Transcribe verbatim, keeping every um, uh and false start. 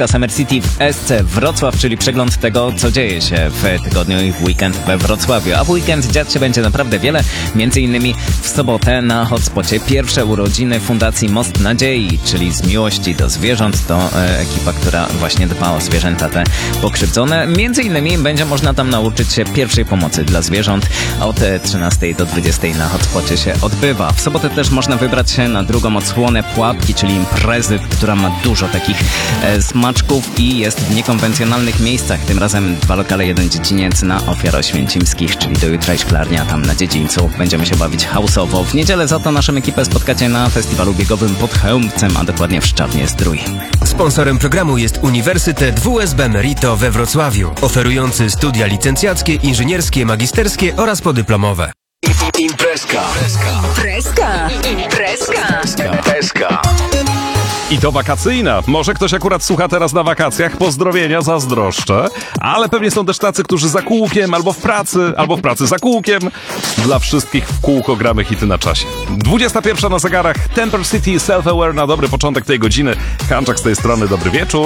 Imprezka Summer City w S C Wrocław, czyli przegląd tego, co dzieje się w tygodniu i w weekend we Wrocławiu. A w weekend dziać się będzie naprawdę wiele, między innymi w sobotę na hotspocie pierwsze urodziny Fundacji Most Nadziei, czyli z miłości do zwierząt. To e, ekipa, która właśnie dba o zwierzęta te pokrzywdzone. Między innymi będzie można tam nauczyć się pierwszej pomocy dla zwierząt. Od trzynastej do dwudziestej na hotspocie się odbywa. W sobotę też można wybrać się na drugą odsłonę Pułapki, czyli imprezy, która ma dużo takich e, smaczków i jest w niekonwencjonalnych miejscach. Tym razem dwa lokale, jeden dziedziniec na Ofiaroświęcimskich, czyli do jutra i szklarnia tam na dziedzińcu. Będziemy się bawić house'owo. W niedzielę za to naszą ekipę spotkacie na festiwalu biegowym pod Chełmcem, a dokładnie w Szczawnie-Zdrój. Sponsorem programu jest Uniwersytet W S B Merito we Wrocławiu, oferujący studia licencjackie, inżynierskie, magisterskie oraz podyplomowe. Imprezka. Imprezka. Imprezka. Imprezka. I to wakacyjna. Może ktoś akurat słucha teraz na wakacjach. Pozdrowienia, zazdroszczę. Ale pewnie są też tacy, którzy za kółkiem, albo w pracy, albo w pracy za kółkiem. Dla wszystkich w kółko gramy hity na czasie. dwudziesta pierwsza na zegarach. Temper City, Self-Aware na dobry początek tej godziny. Hanczak z tej strony, dobry wieczór.